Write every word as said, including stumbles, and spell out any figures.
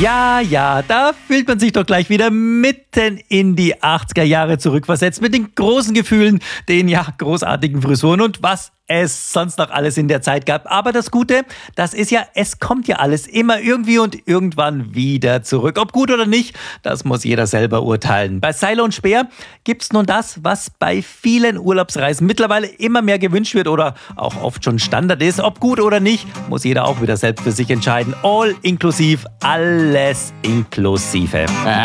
Ja, ja, da fühlt man sich doch gleich wieder mitten in die achtziger Jahre zurückversetzt mit den großen Gefühlen, den ja großartigen Frisuren und was es sonst noch alles in der Zeit gab. Aber das Gute, das ist ja, es kommt ja alles immer irgendwie und irgendwann wieder zurück. Ob gut oder nicht, das muss jeder selber urteilen. Bei Seiler und Speer gibt's nun das, was bei vielen Urlaubsreisen mittlerweile immer mehr gewünscht wird oder auch oft schon Standard ist. Ob gut oder nicht, muss jeder auch wieder selbst für sich entscheiden. All inklusiv, alles inklusive.